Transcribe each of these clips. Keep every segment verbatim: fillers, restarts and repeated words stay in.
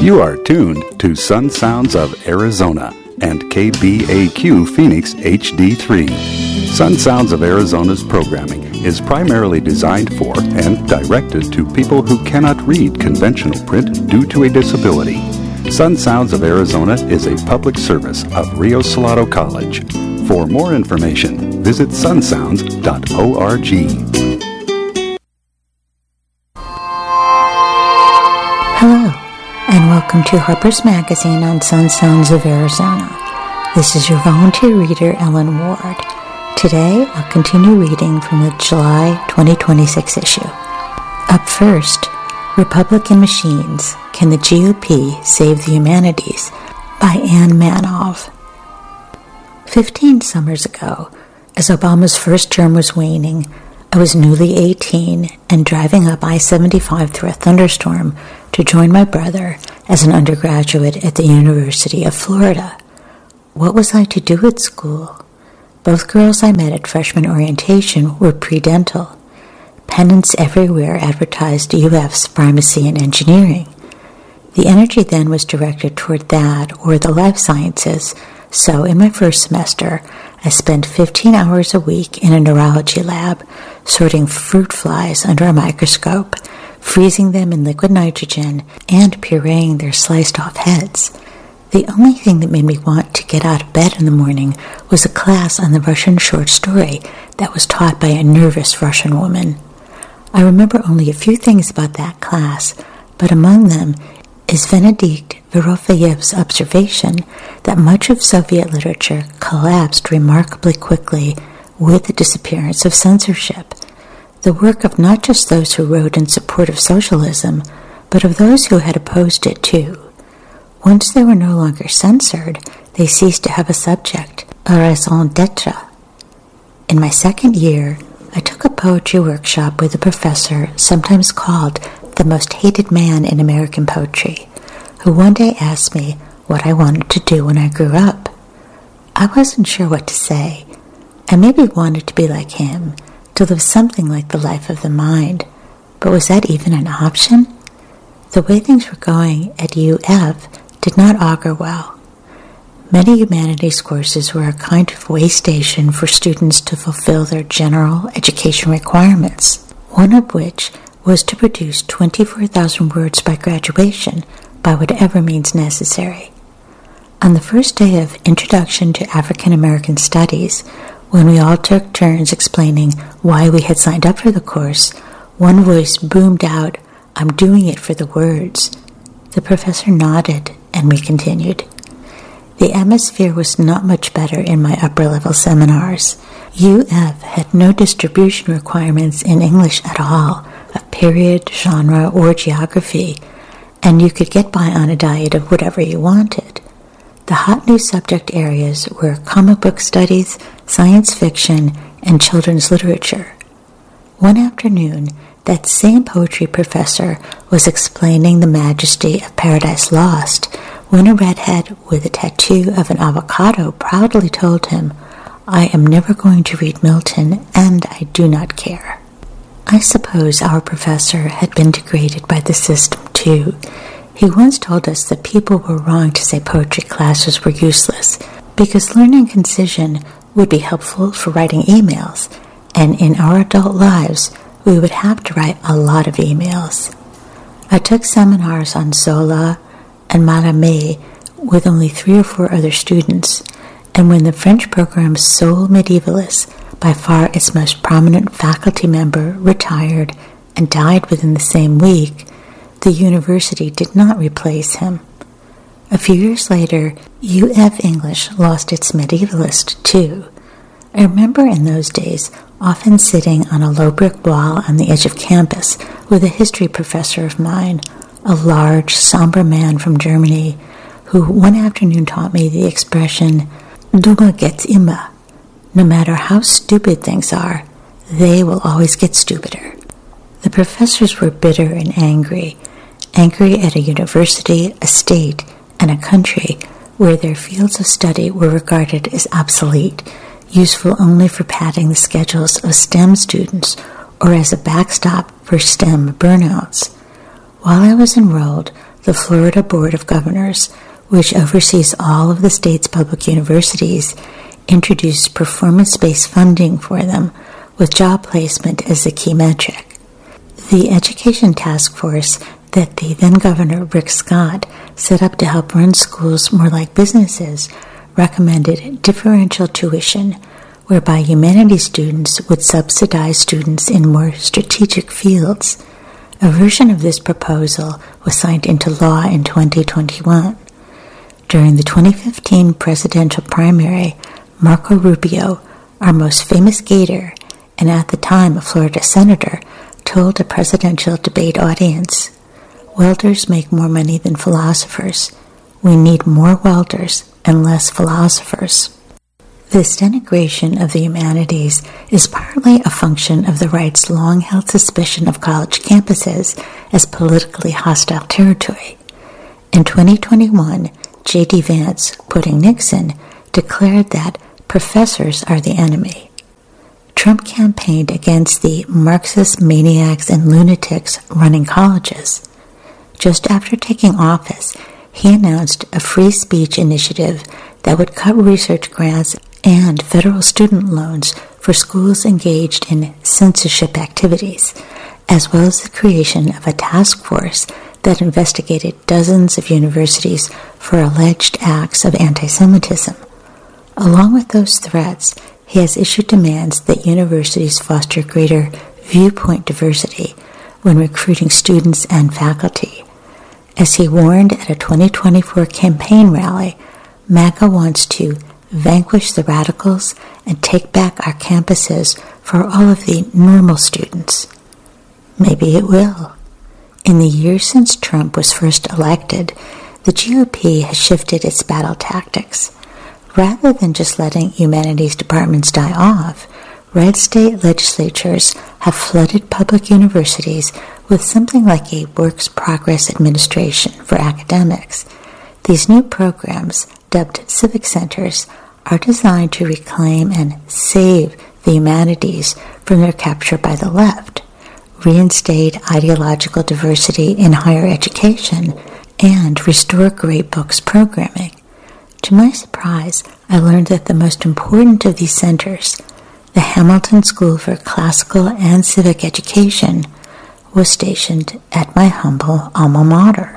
You are tuned to Sun Sounds of Arizona and K B A Q Phoenix H D three. Sun Sounds of Arizona's programming is primarily designed for and directed to people who cannot read conventional print due to a disability. Sun Sounds of Arizona is a public service of Rio Salado College. For more information, visit sun sounds dot org. Hello, and welcome to Harper's Magazine on Sun Sounds of Arizona. This is your volunteer reader, Ellen Ward. Today, I'll continue reading from the July twenty twenty-six issue. Up first, Republican Machines, Can the G O P Save the Humanities? By Anne Manov. Fifteen summers ago, as Obama's first term was waning, I was newly eighteen and driving up I seventy-five through a thunderstorm to join my brother as an undergraduate at the University of Florida. What was I to do at school? Both girls I met at freshman orientation were pre-dental. Pennants everywhere advertised U F's pharmacy and engineering. The energy then was directed toward that or the life sciences, so in my first semester, I spent fifteen hours a week in a neurology lab, sorting fruit flies under a microscope, freezing them in liquid nitrogen, and pureeing their sliced-off heads. The only thing that made me want to get out of bed in the morning was a class on the Russian short story that was taught by a nervous Russian woman. I remember only a few things about that class, but among them is Venedikt Vorofyev's observation that much of Soviet literature collapsed remarkably quickly with the disappearance of censorship, the work of not just those who wrote in support of socialism, but of those who had opposed it too. Once they were no longer censored, they ceased to have a subject, a raison d'etre. In my second year, I took a poetry workshop with a professor sometimes called the most hated man in American poetry, who one day asked me what I wanted to do when I grew up. I wasn't sure what to say. I maybe wanted to be like him, to live something like the life of the mind, but was that even an option? The way things were going at U F did not augur well. Many humanities courses were a kind of way station for students to fulfill their general education requirements, one of which was to produce twenty-four thousand words by graduation, by whatever means necessary. On the first day of Introduction to African American Studies, when we all took turns explaining why we had signed up for the course, one voice boomed out, "I'm doing it for the words." The professor nodded, and we continued. The atmosphere was not much better in my upper-level seminars. U F had no distribution requirements in English at all, of period, genre, or geography, and you could get by on a diet of whatever you wanted. The hot new subject areas were comic book studies, science fiction, and children's literature. One afternoon, that same poetry professor was explaining the majesty of Paradise Lost when a redhead with a tattoo of an avocado proudly told him, "I am never going to read Milton, and I do not care." I suppose our professor had been degraded by the system, too. He once told us that people were wrong to say poetry classes were useless, because learning concision would be helpful for writing emails, and in our adult lives, we would have to write a lot of emails. I took seminars on Zola and Mallarmé with only three or four other students, and when the French program Soul Medievalists, by far its most prominent faculty member, retired and died within the same week, the university did not replace him. A few years later, U F English lost its medievalist, too. I remember in those days often sitting on a low brick wall on the edge of campus with a history professor of mine, a large, somber man from Germany, who one afternoon taught me the expression, "Dummer geht's immer." No matter how stupid things are, they will always get stupider. The professors were bitter and angry, angry at a university, a state, and a country where their fields of study were regarded as obsolete, useful only for padding the schedules of STEM students or as a backstop for STEM burnouts. While I was enrolled, the Florida Board of Governors, which oversees all of the state's public universities, introduced performance-based funding for them, with job placement as the key metric. The Education Task Force that the then-Governor Rick Scott set up to help run schools more like businesses recommended differential tuition, whereby humanities students would subsidize students in more strategic fields. A version of this proposal was signed into law in twenty twenty-one. During the twenty fifteen presidential primary, Marco Rubio, our most famous Gator, and at the time a Florida senator, told a presidential debate audience, "Welders make more money than philosophers. We need more welders and less philosophers." This denigration of the humanities is partly a function of the right's long-held suspicion of college campuses as politically hostile territory. In twenty twenty-one, J D Vance, quoting Nixon, declared that professors are the enemy. Trump campaigned against the Marxist maniacs and lunatics running colleges. Just after taking office, he announced a free speech initiative that would cut research grants and federal student loans for schools engaged in censorship activities, as well as the creation of a task force that investigated dozens of universities for alleged acts of anti-Semitism. Along with those threats, he has issued demands that universities foster greater viewpoint diversity when recruiting students and faculty. As he warned at a twenty twenty-four campaign rally, MAGA wants to vanquish the radicals and take back our campuses for all of the normal students. Maybe it will. In the years since Trump was first elected, the G O P has shifted its battle tactics. Rather than just letting humanities departments die off, red state legislatures have flooded public universities with something like a works progress administration for academics. These new programs, dubbed civic centers, are designed to reclaim and save the humanities from their capture by the left, reinstate ideological diversity in higher education, and restore great books programming. To my surprise, I learned that the most important of these centers, the Hamilton School for Classical and Civic Education, was stationed at my humble alma mater.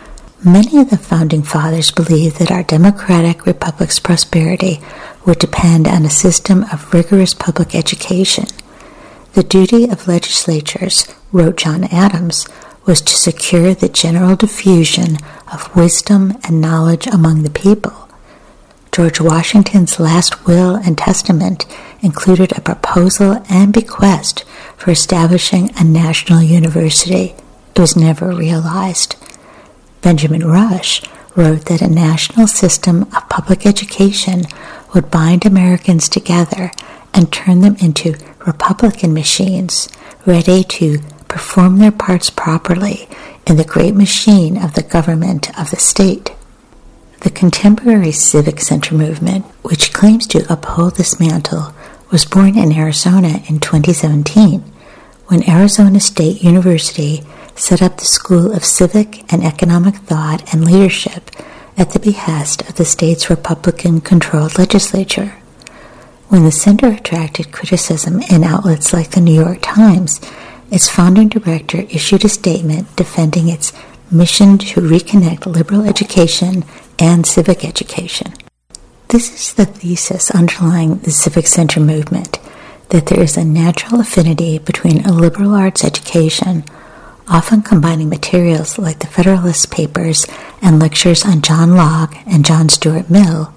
Many of the Founding Fathers believed that our democratic republic's prosperity would depend on a system of rigorous public education. The duty of legislatures, wrote John Adams, was to secure the general diffusion of wisdom and knowledge among the people. George Washington's last will and testament included a proposal and bequest for establishing a national university. It was never realized. Benjamin Rush wrote that a national system of public education would bind Americans together and turn them into Republican machines, ready to perform their parts properly in the great machine of the government of the state. The contemporary civic center movement, which claims to uphold this mantle, was born in Arizona in twenty seventeen, when Arizona State University set up the School of Civic and Economic Thought and Leadership at the behest of the state's Republican-controlled legislature. When the center attracted criticism in outlets like the New York Times, its founding director issued a statement defending its mission to reconnect liberal education and civic education. This is the thesis underlying the Civic Center movement, that there is a natural affinity between a liberal arts education, often combining materials like the Federalist Papers and lectures on John Locke and John Stuart Mill,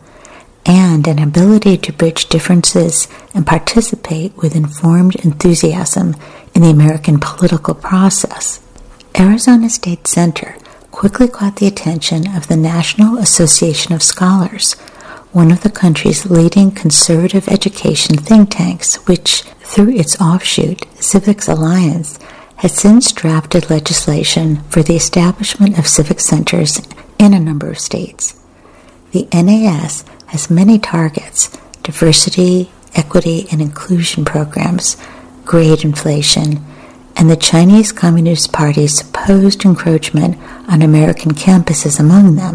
and an ability to bridge differences and participate with informed enthusiasm in the American political process. Arizona State Center quickly caught the attention of the National Association of Scholars, one of the country's leading conservative education think tanks, which, through its offshoot, Civics Alliance, has since drafted legislation for the establishment of civic centers in a number of states. The N A S has many targets: diversity, equity, and inclusion programs, grade inflation, and the Chinese Communist Party's supposed encroachment on American campuses among them.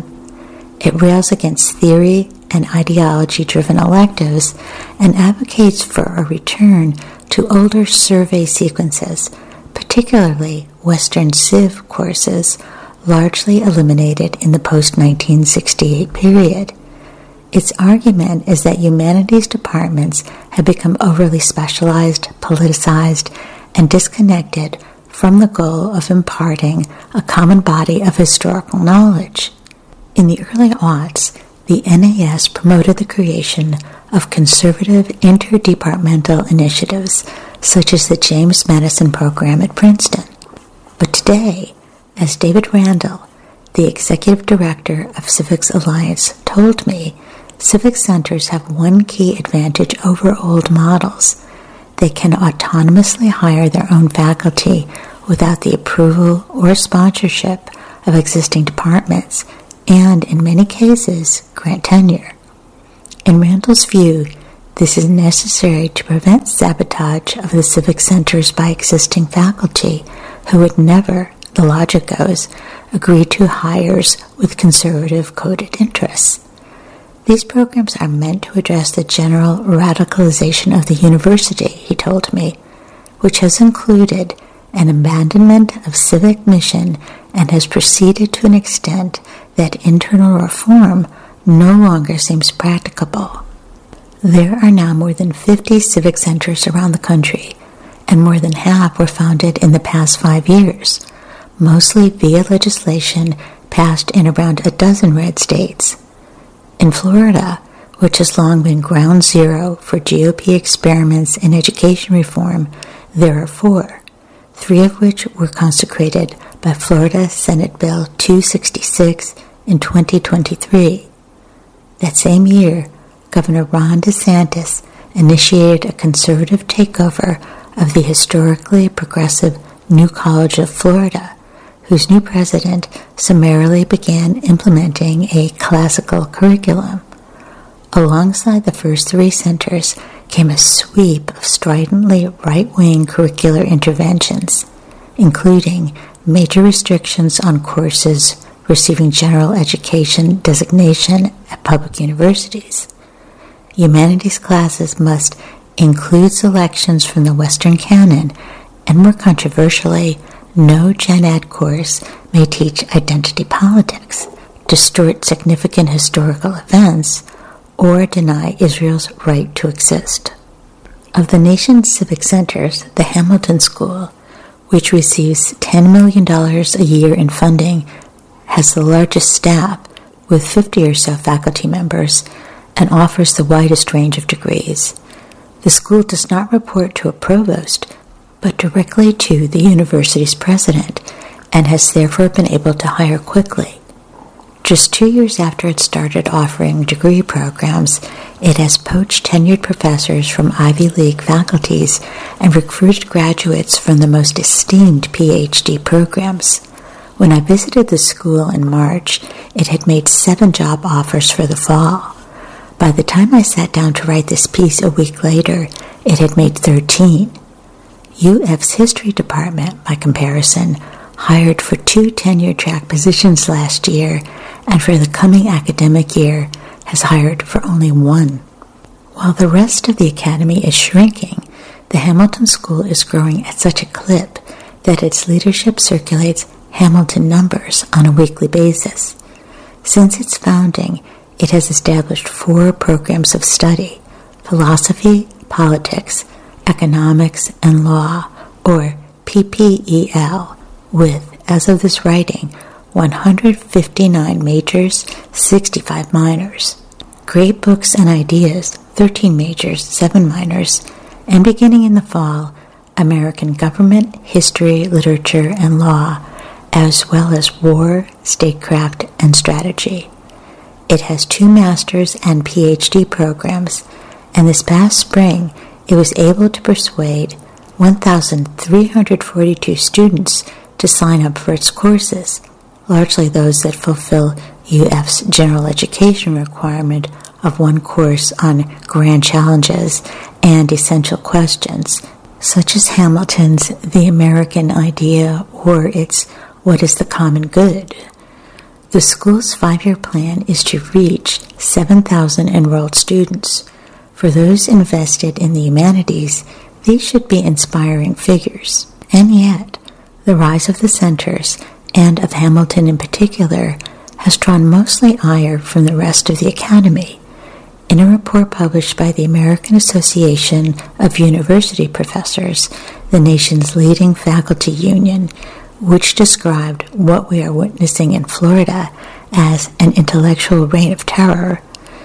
It rails against theory and ideology-driven electives and advocates for a return to older survey sequences, particularly Western Civ courses, largely eliminated in the post nineteen sixty-eight period. Its argument is that humanities departments have become overly specialized, politicized, and disconnected from the goal of imparting a common body of historical knowledge. In the early aughts, the N A S promoted the creation of conservative interdepartmental initiatives such as the James Madison program at Princeton. But today, as David Randall, the executive director of Civics Alliance, told me, civic centers have one key advantage over old models. They can autonomously hire their own faculty without the approval or sponsorship of existing departments, and in many cases, grant tenure. In Randall's view, this is necessary to prevent sabotage of the civic centers by existing faculty who would never, the logic goes, agree to hires with conservative coded interests. These programs are meant to address the general radicalization of the university, he told me, which has included an abandonment of civic mission and has proceeded to an extent that internal reform no longer seems practicable. There are now more than fifty civic centers around the country, and more than half were founded in the past five years, mostly via legislation passed in around a dozen red states. In Florida, which has long been ground zero for G O P experiments in education reform, there are four, three of which were consecrated by Florida Senate Bill two sixty-six in twenty twenty-three. That same year, Governor Ron DeSantis initiated a conservative takeover of the historically progressive New College of Florida, whose new president summarily began implementing a classical curriculum. Alongside the first three centers came a sweep of stridently right-wing curricular interventions, including major restrictions on courses receiving general education designation at public universities. Humanities classes must include selections from the Western canon, and more controversially, no Gen Ed course may teach identity politics, distort significant historical events, or deny Israel's right to exist. Of the nation's civic centers, the Hamilton School, which receives ten million dollars a year in funding, has the largest staff, with fifty or so faculty members, and offers the widest range of degrees. The school does not report to a provost, but directly to the university's president, and has therefore been able to hire quickly. Just two years after it started offering degree programs, it has poached tenured professors from Ivy League faculties and recruited graduates from the most esteemed P H D programs. When I visited the school in March, it had made seven job offers for the fall. By the time I sat down to write this piece a week later, it had made thirteen. U F's history department, by comparison, hired for two tenure-track positions last year, and for the coming academic year has hired for only one. While the rest of the academy is shrinking, the Hamilton School is growing at such a clip that its leadership circulates Hamilton numbers on a weekly basis. Since its founding, it has established four programs of study: philosophy, politics, economics, and law, or P P E L, with, as of this writing, one hundred fifty-nine majors, sixty-five minors. Great Books and Ideas, thirteen majors, seven minors, and beginning in the fall, American Government, History, Literature, and Law, as well as War, Statecraft, and Strategy. It has two master's and P H D programs, and this past spring it was able to persuade one thousand three hundred forty-two students to sign up for its courses, largely those that fulfill U F's general education requirement of one course on grand challenges and essential questions, such as Hamilton's The American Idea or its What is the Common Good. The school's five-year plan is to reach seven thousand enrolled students. For those invested in the humanities, these should be inspiring figures. And yet, the rise of the centers, and of Hamilton in particular, has drawn mostly ire from the rest of the academy. In a report published by the American Association of University Professors, the nation's leading faculty union, which described what we are witnessing in Florida as an intellectual reign of terror,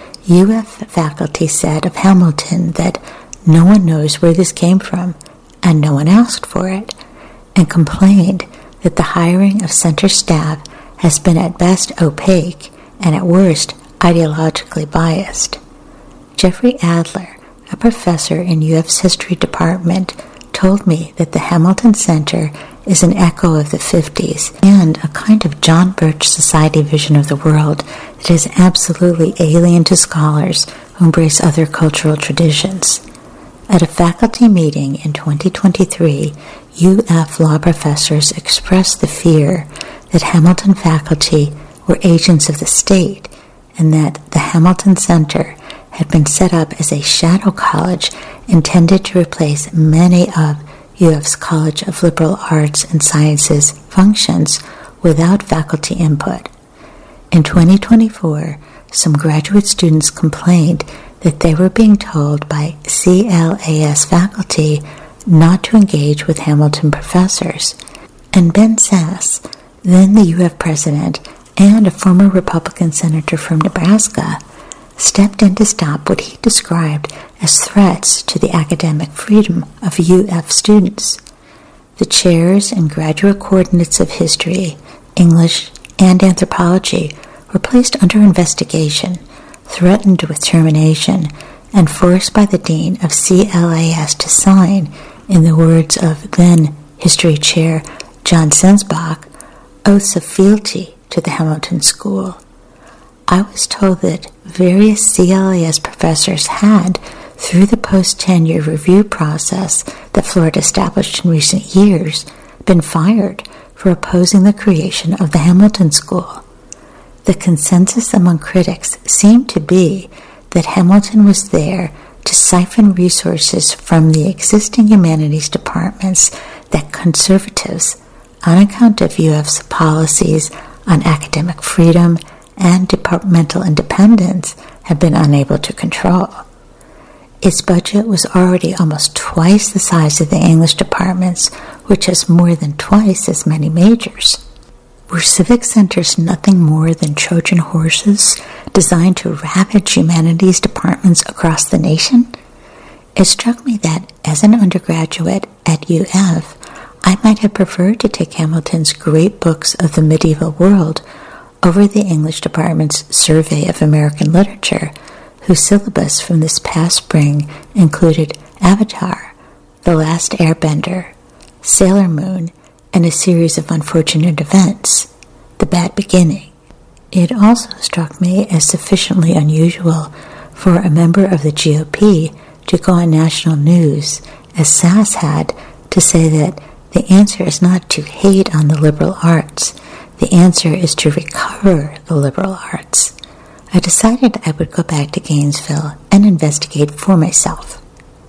U F faculty said of Hamilton that no one knows where this came from, and no one asked for it, and complained that the hiring of center staff has been at best opaque and at worst ideologically biased. Jeffrey Adler, a professor in U F's history department, told me that the Hamilton Center is an echo of the fifties and a kind of John Birch Society vision of the world that is absolutely alien to scholars who embrace other cultural traditions. At a faculty meeting in twenty twenty-three, U F law professors expressed the fear that Hamilton faculty were agents of the state and that the Hamilton Center had been set up as a shadow college intended to replace many of U F's College of Liberal Arts and Sciences functions without faculty input. In twenty twenty-four, some graduate students complained that they were being told by C L A S faculty not to engage with Hamilton professors, and Ben Sasse, then the U F president and a former Republican senator from Nebraska, stepped in to stop what he described as threats to the academic freedom of U F students. The chairs and graduate coordinates of history, English, and anthropology were placed under investigation, threatened with termination, and forced by the dean of C L A S to sign, in the words of then history chair John Sensbach, oaths of fealty to the Hamilton School. I was told that various C L A S professors had, through the post-tenure review process that Florida established in recent years, been fired for opposing the creation of the Hamilton School. The consensus among critics seemed to be that Hamilton was there to siphon resources from the existing humanities departments that conservatives, on account of U F's policies on academic freedom and departmental independence, have been unable to control. Its budget was already almost twice the size of the English department's, which has more than twice as many majors. Were civic centers nothing more than Trojan horses designed to ravage humanities departments across the nation? It struck me that, as an undergraduate at U F, I might have preferred to take Hamilton's great books of the medieval world over the English department's Survey of American Literature, whose syllabus from this past spring included Avatar, The Last Airbender, Sailor Moon, and a series of unfortunate events, The Bad Beginning. It also struck me as sufficiently unusual for a member of the G O P to go on national news, as Sasse had, to say that the answer is not to hate on the liberal arts. The answer is to recover the liberal arts. I decided I would go back to Gainesville and investigate for myself.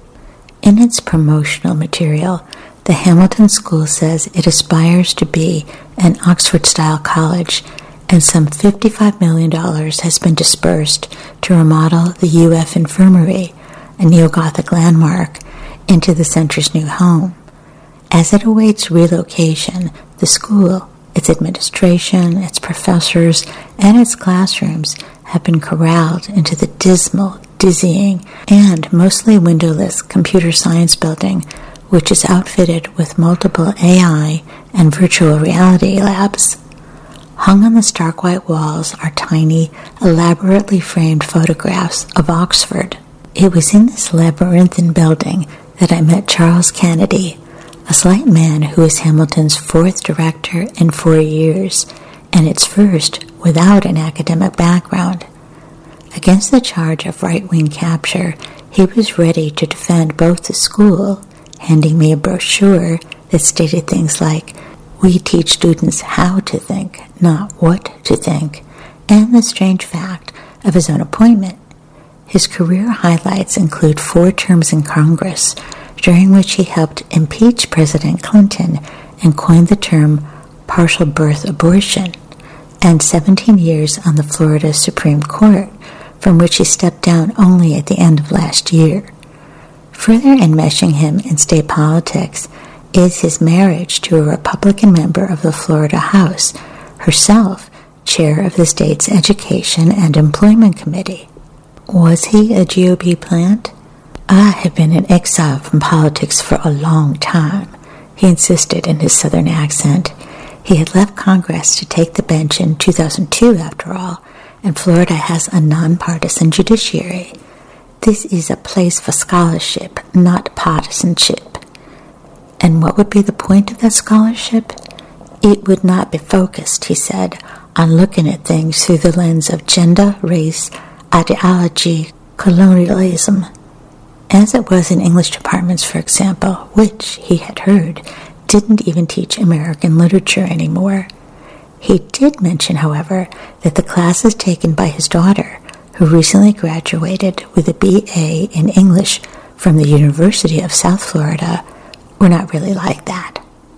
In its promotional material, the Hamilton School says it aspires to be an Oxford-style college, and some fifty-five million dollars has been dispersed to remodel the U F Infirmary, a neo-Gothic landmark, into the center's new home. As it awaits relocation, the school, its administration, its professors, and its classrooms have been corralled into the dismal, dizzying, and mostly windowless computer science building, which is outfitted with multiple A I and virtual reality labs. Hung on the stark white walls are tiny, elaborately framed photographs of Oxford. It was in this labyrinthine building that I met Charles Kennedy, a slight man who was Hamilton's fourth director in four years, and its first without an academic background. Against the charge of right-wing capture, he was ready to defend both the school, handing me a brochure that stated things like, "We teach students how to think, not what to think," and the strange fact of his own appointment. His career highlights include four terms in Congress, during which he helped impeach President Clinton and coined the term partial birth abortion, and seventeen years on the Florida Supreme Court, from which he stepped down only at the end of last year. Further enmeshing him in state politics is his marriage to a Republican member of the Florida House, herself chair of the state's Education and Employment Committee. Was he a G O P plant? "I have been in exile from politics for a long time," he insisted in his southern accent. He had left Congress to take the bench in two thousand two, after all, and Florida has a nonpartisan judiciary. "This is a place for scholarship, not partisanship." And what would be the point of that scholarship? It would not be focused, he said, on looking at things through the lens of gender, race, ideology, colonialism, as it was in English departments, for example, which, he had heard, didn't even teach American literature anymore. He did mention, however, that the classes taken by his daughter, who recently graduated with a B A in English from the University of South Florida, were not really like that.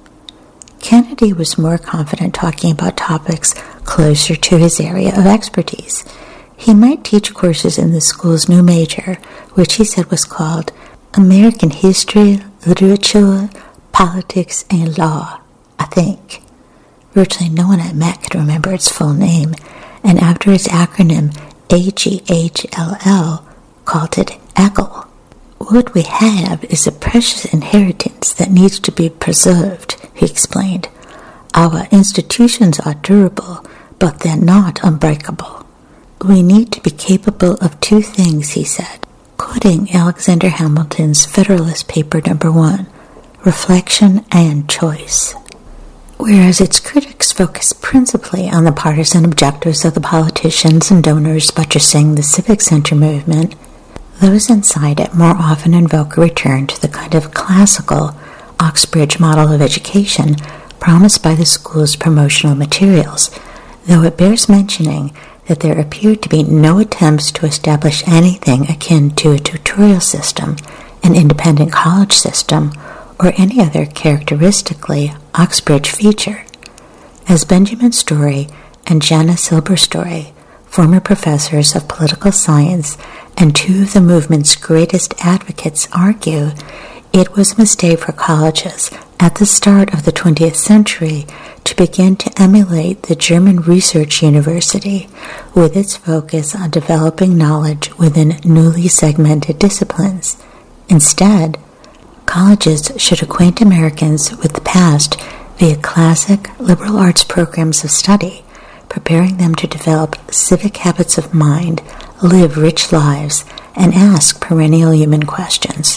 Kennedy was more confident talking about topics closer to his area of expertise. He might teach courses in the school's new major, which he said was called American History, Literature, Politics, and Law, I think. Virtually no one I met could remember its full name, and after its acronym A G H L L, called it A G L. "What we have is a precious inheritance that needs to be preserved," he explained. "Our institutions are durable, but they're not unbreakable. We need to be capable of two things," he said, quoting Alexander Hamilton's Federalist Paper Number One, reflection and choice. Whereas its critics focus principally on the partisan objectives of the politicians and donors buttressing the Civic Center movement, those inside it more often invoke a return to the kind of classical Oxbridge model of education promised by the school's promotional materials, though it bears mentioning that there appeared to be no attempts to establish anything akin to a tutorial system, an independent college system, or any other characteristically Oxbridge feature. As Benjamin Story and Jana Silberstory, former professors of political science and two of the movement's greatest advocates, argue, it was a mistake for colleges at the start of the twentieth century to begin to emulate the German research university with its focus on developing knowledge within newly segmented disciplines. Instead, colleges should acquaint Americans with the past via classic liberal arts programs of study, preparing them to develop civic habits of mind, live rich lives, and ask perennial human questions.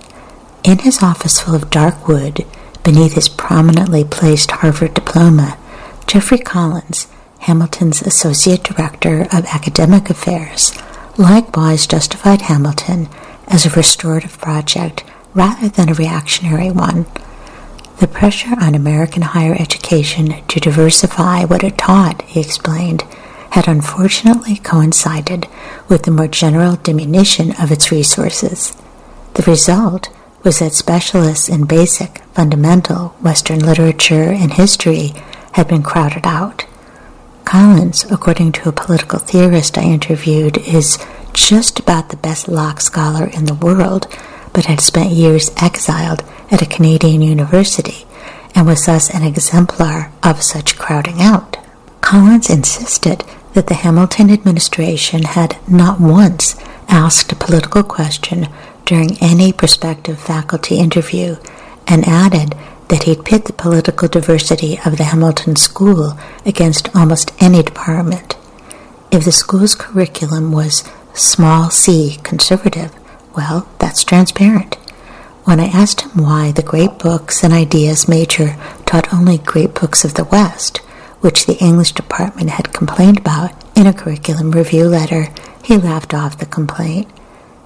In his office full of dark wood, beneath his prominently placed Harvard diploma, Jeffrey Collins, Hamilton's Associate Director of Academic Affairs, likewise justified Hamilton as a restorative project rather than a reactionary one. The pressure on American higher education to diversify what it taught, he explained, had unfortunately coincided with the more general diminution of its resources. The result was that specialists in basic, fundamental Western literature and history had been crowded out. Collins, according to a political theorist I interviewed, is just about the best Locke scholar in the world, but had spent years exiled at a Canadian university and was thus an exemplar of such crowding out. Collins insisted that the Hamilton administration had not once asked a political question during any prospective faculty interview, and added that he'd pit the political diversity of the Hamilton School against almost any department. If the school's curriculum was small c conservative, well, that's transparent. When I asked him why the Great Books and Ideas major taught only Great Books of the West, which the English department had complained about in a curriculum review letter, he laughed off the complaint.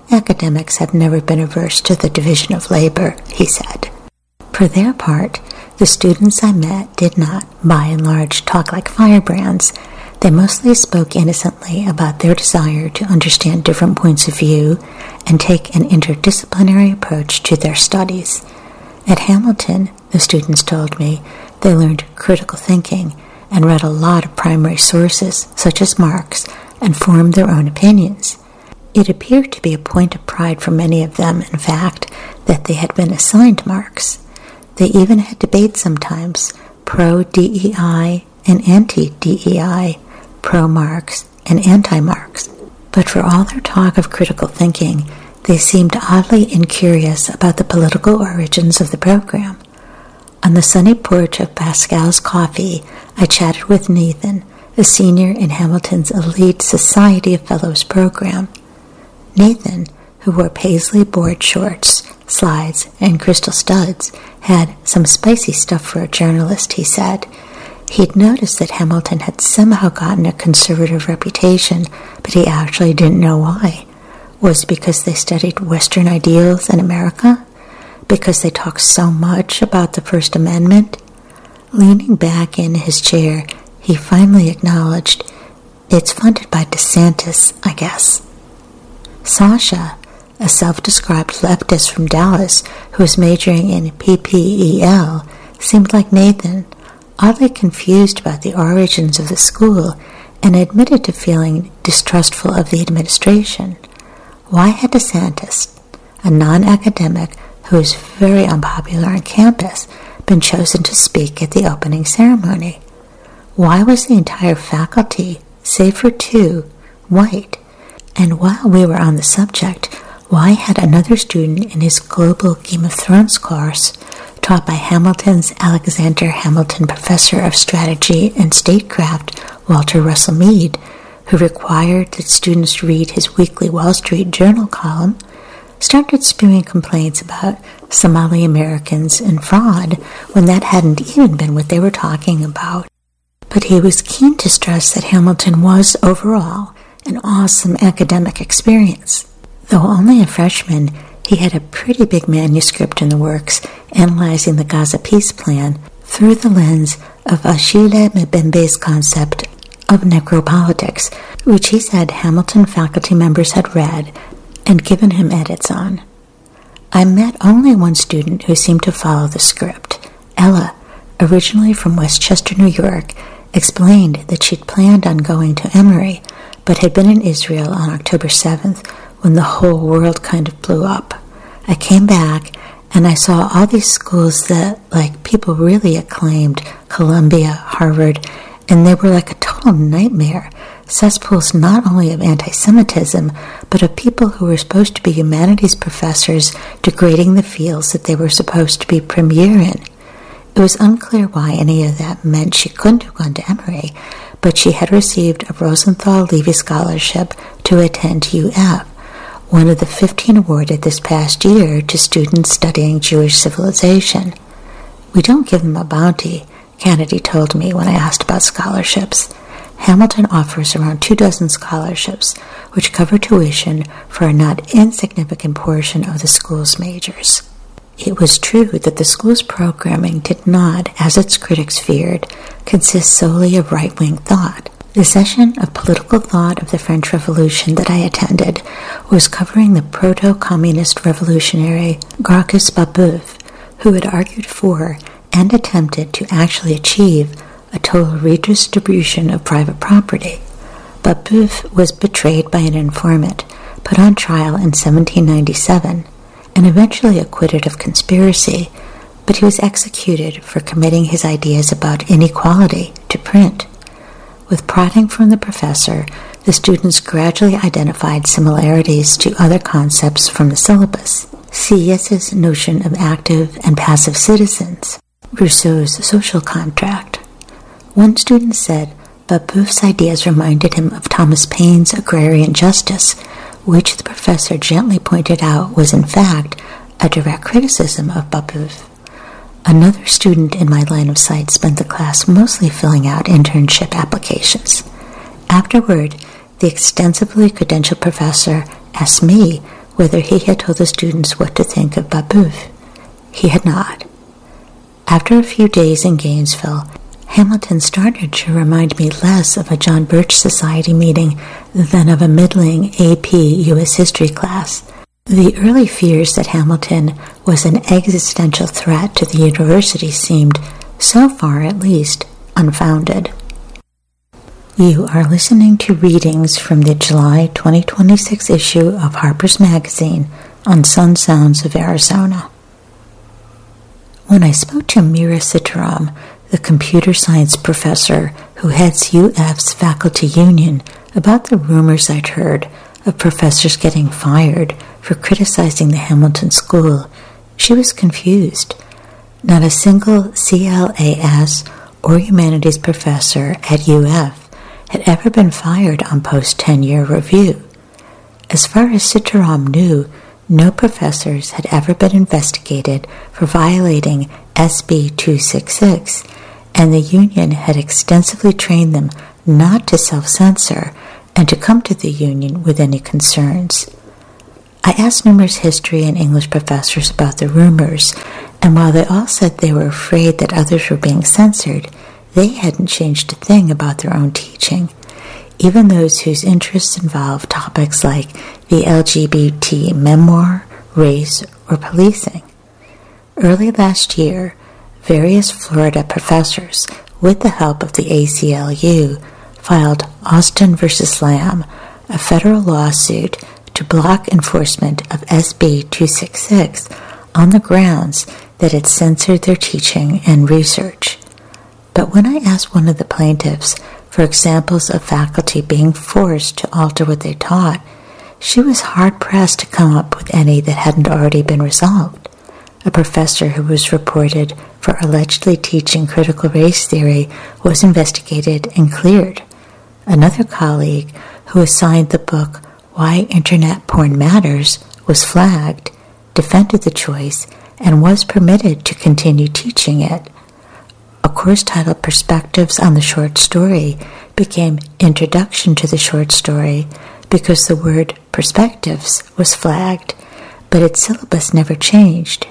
academics have never been averse to the division of labor, he said. For their part, the students I met did not, by and large, talk like firebrands. They mostly spoke innocently about their desire to understand different points of view and take an interdisciplinary approach to their studies. At Hamilton, the students told me, they learned critical thinking and read a lot of primary sources, such as Marx, and formed their own opinions. It appeared to be a point of pride for many of them, in fact, that they had been assigned Marx. They even had debates sometimes, pro-D E I and anti-D E I, pro-Marx and anti-Marx. But for all their talk of critical thinking, they seemed oddly incurious about the political origins of the program. On the sunny porch of Pascal's Coffee, I chatted with Nathan, a senior in Hamilton's elite Society of Fellows program. Nathan, who wore paisley board shorts, slides, and crystal studs, had some spicy stuff for a journalist, he said. He'd noticed that Hamilton had somehow gotten a conservative reputation, but he actually didn't know why. Was it because they studied Western ideals in America? Because they talked so much about the First Amendment? Leaning back in his chair, he finally acknowledged, "It's funded by DeSantis, I guess." Sasha, a self-described leftist from Dallas who was majoring in P P E L, seemed like Nathan, oddly confused about the origins of the school, and admitted to feeling distrustful of the administration. Why had DeSantis, a non-academic who was very unpopular on campus, been chosen to speak at the opening ceremony? Why was the entire faculty, save for two, white? And while we were on the subject, why had another student in his global Game of Thrones course, taught by Hamilton's Alexander Hamilton Professor of Strategy and Statecraft, Walter Russell Mead, who required that students read his weekly Wall Street Journal column, started spewing complaints about Somali Americans and fraud when that hadn't even been what they were talking about. But he was keen to stress that Hamilton was, overall, an awesome academic experience. Though only a freshman, he had a pretty big manuscript in the works analyzing the Gaza peace plan through the lens of Achille Mbembe's concept of necropolitics, which he said Hamilton faculty members had read and given him edits on. I met only one student who seemed to follow the script. Ella, originally from Westchester, New York, explained that she'd planned on going to Emory, but had been in Israel on October seventh when the whole world kind of blew up. I came back and I saw all these schools that, like, people really acclaimed, Columbia, Harvard, and they were like a total nightmare, cesspools not only of anti-Semitism, but of people who were supposed to be humanities professors degrading the fields that they were supposed to be premier in. It was unclear why any of that meant she couldn't have gone to Emory, but she had received a Rosenthal Levy Scholarship to attend U F, one of the fifteen awarded this past year to students studying Jewish civilization. We don't give them a bounty, Kennedy told me when I asked about scholarships. Hamilton offers around two dozen scholarships, which cover tuition for a not insignificant portion of the school's majors. It was true that the school's programming did not, as its critics feared, consist solely of right-wing thought. The session of political thought of the French Revolution that I attended was covering the proto-communist revolutionary Gracchus Babeuf, who had argued for and attempted to actually achieve a total redistribution of private property. Babeuf was betrayed by an informant, put on trial in seventeen ninety-seven, and eventually acquitted of conspiracy, but he was executed for committing his ideas about inequality to print. With prodding from the professor, the students gradually identified similarities to other concepts from the syllabus. Sieyes's notion of active and passive citizens, Rousseau's social contract. One student said Babeuf's ideas reminded him of Thomas Paine's agrarian justice, which the professor gently pointed out was in fact a direct criticism of Babeuf. Another student in my line of sight spent the class mostly filling out internship applications. Afterward, the extensively credentialed professor asked me whether he had told the students what to think of Babeuf. He had not. After a few days in Gainesville, Hamilton started to remind me less of a John Birch Society meeting than of a middling A P U S history class. The early fears that Hamilton was an existential threat to the university seemed, so far at least, unfounded. You are listening to readings from the July twenty twenty-six issue of Harper's Magazine on Sun Sounds of Arizona. When I spoke to Mira Sitaram, the computer science professor who heads U F's faculty union, about the rumors I'd heard of professors getting fired for criticizing the Hamilton School, she was confused. Not a single C L A S or humanities professor at U F had ever been fired on post-tenure review. As far as Sitaram knew, no professors had ever been investigated for violating S B two sixty-six, and the union had extensively trained them not to self-censor and to come to the union with any concerns. I asked numerous history and English professors about the rumors, and while they all said they were afraid that others were being censored, they hadn't changed a thing about their own teaching, even those whose interests involved topics like the L G B T memoir, race, or policing. Early last year, various Florida professors, with the help of the A C L U, filed Austin versus Lamb, a federal lawsuit to block enforcement of S B two sixty-six on the grounds that it censored their teaching and research. But when I asked one of the plaintiffs for examples of faculty being forced to alter what they taught, she was hard-pressed to come up with any that hadn't already been resolved. A professor who was reported for allegedly teaching critical race theory was investigated and cleared. Another colleague, who assigned the book Why Internet Porn Matters, was flagged, defended the choice, and was permitted to continue teaching it. A course titled Perspectives on the Short Story became Introduction to the Short Story because the word perspectives was flagged, but its syllabus never changed.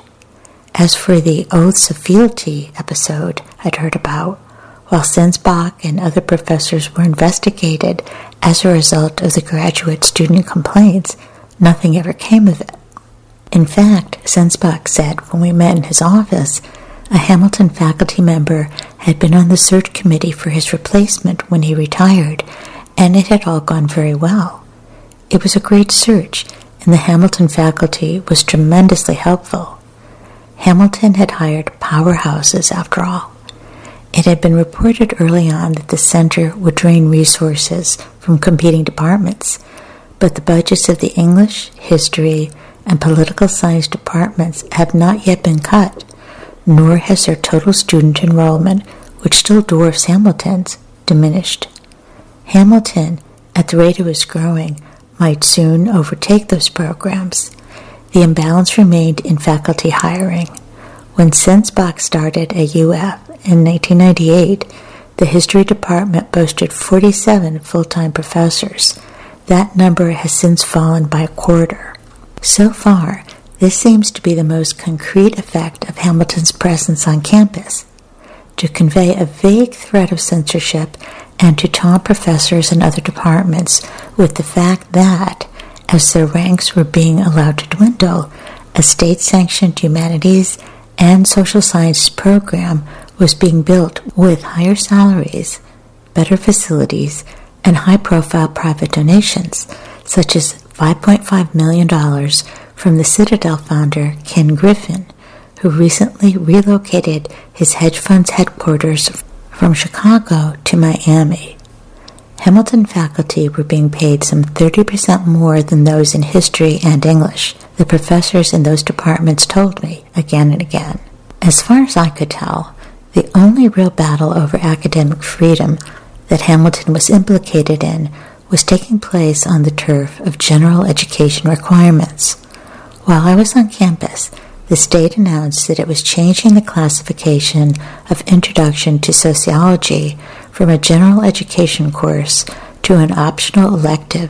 As for the Oaths of Fealty episode I'd heard about, while Sensbach and other professors were investigated as a result of the graduate student complaints, nothing ever came of it. In fact, Sensbach said when we met in his office, a Hamilton faculty member had been on the search committee for his replacement when he retired, and it had all gone very well. It was a great search, and the Hamilton faculty was tremendously helpful. Hamilton had hired powerhouses, after all. It had been reported early on that the center would drain resources from competing departments, but the budgets of the English, history, and political science departments have not yet been cut, nor has their total student enrollment, which still dwarfs Hamilton's, diminished. Hamilton, at the rate it was growing, might soon overtake those programs. The imbalance remained in faculty hiring. When Sensbach started at U F in nineteen ninety-eight, the history department boasted forty-seven full-time professors. That number has since fallen by a quarter. So far, this seems to be the most concrete effect of Hamilton's presence on campus, to convey a vague threat of censorship and to taunt professors in other departments with the fact that, as their ranks were being allowed to dwindle, a state-sanctioned humanities and social sciences program was being built with higher salaries, better facilities, and high-profile private donations, such as five point five million dollars from the Citadel founder Ken Griffin, who recently relocated his hedge fund's headquarters from Chicago to Miami. Hamilton faculty were being paid some thirty percent more than those in history and English, the professors in those departments told me again and again. As far as I could tell, the only real battle over academic freedom that Hamilton was implicated in was taking place on the turf of general education requirements. While I was on campus, the state announced that it was changing the classification of Introduction to Sociology from a general education course to an optional elective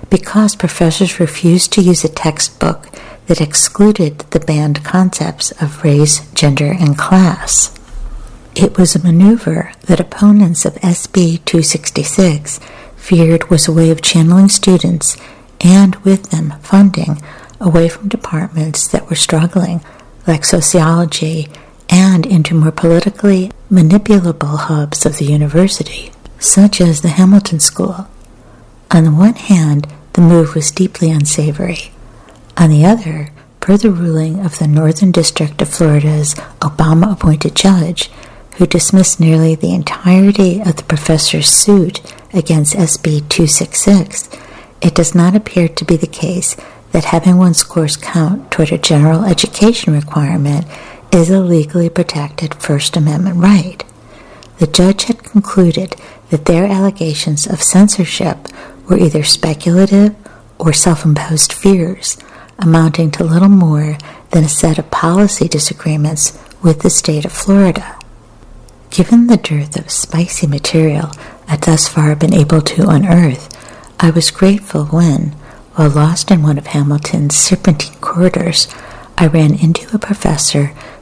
because professors refused to use a textbook that excluded the banned concepts of race, gender, and class. It was a maneuver that opponents of S B two sixty-six feared was a way of channeling students, and with them funding, away from departments that were struggling, like sociology, and into more politically manipulable hubs of the university, such as the Hamilton School. On the one hand, the move was deeply unsavory. On the other, per the ruling of the Northern District of Florida's Obama-appointed judge, who dismissed nearly the entirety of the professor's suit against S B two sixty-six, it does not appear to be the case that having one's scores count toward a general education requirement is a legally protected First Amendment right. The judge had concluded that their allegations of censorship were either speculative or self-imposed fears, amounting to little more than a set of policy disagreements with the state of Florida. Given the dearth of spicy material I'd thus far been able to unearth, I was grateful when, while lost in one of Hamilton's serpentine corridors, I ran into a professor